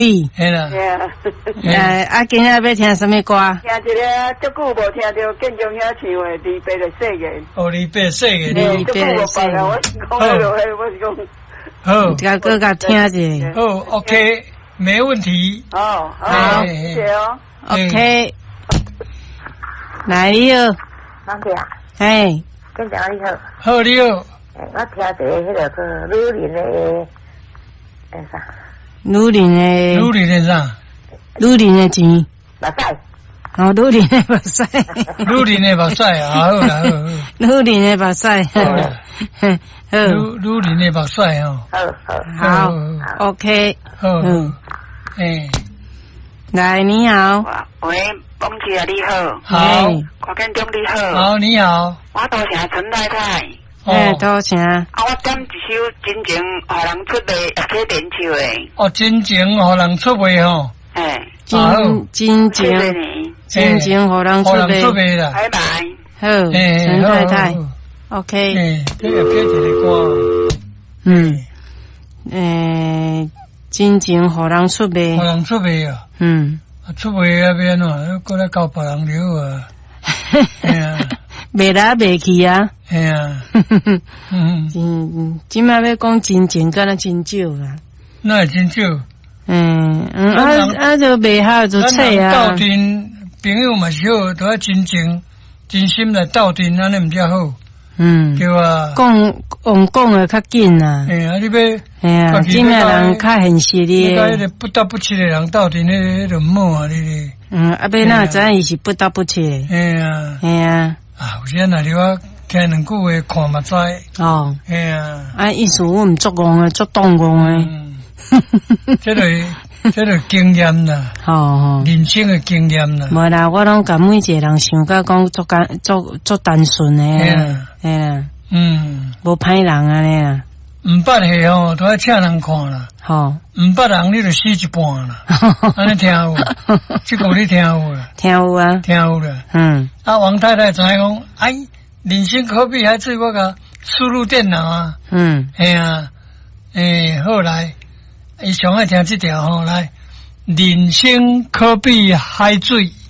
嘿啦。 啊，今日要听什么歌？ 听一个，足久无听到建中遐唱的《离别的誓言》。 哦，离别誓言。 离别的誓言。 我是讲。 好。 甲哥甲听一下。 哦 ，OK， 没问题。 哦，好，谢谢哦。 OK。来你好。 老弟啊。 嘿。 建中你好。 好你好。 我听一个迄个叫女人的，啥？ 女人的啥？ 女人的钱。 目屎。 哦，女人的目屎。 女人的目屎啊，好啦好。 女人的目屎。好。 女人的目屎哦。 好。OK。 好。哎。 来，你好。 喂，王姐啊，你好。 好。 郭建中你好。 好，你好。 我多谢陈太太。 多谢。 啊，我点一首真情互人出卖，也可以连唱的。 哦，真情互人出卖吼。 真情互人出卖啦。 拜拜。 好，陈太太。OK。 这个这一个歌。 真情互人出卖。 互人出卖啊。出卖那边哦，过来交别人了啊。 卖来卖去啊。 嘿啊。 今麦要讲真情，敢若真少啦。 那真少。 就卖好就册啊。 斗阵朋友嘛是好，都要真情真心来斗阵，安尼唔才好。对啊。 讲的较紧啦。 哎呀，你要。 今麦人较现实的。 你甲迄个不得不切的人斗阵，迄个冇啊，你。 要哪知伊是不得不切。 哎呀。啊，有些那里我听两句话看嘛知。 哦。 哎呀。 意思我唔足戆的，足动戆的。 这个经验啦。人生的经验啦。 无啦，我拢甲每一个人想甲讲足单纯的。嘿啦。无歹人安尼啦。 唔捌戏吼，都要请人看啦。唔捌人你就死一半啦。安尼听有？这个你听有啦？ 听有啊。 听有啦。王太太知影讲，哎，人生可比海水，我甲输入电脑啊。嘿啊，好来，伊上爱听这条吼来，人生可比海水。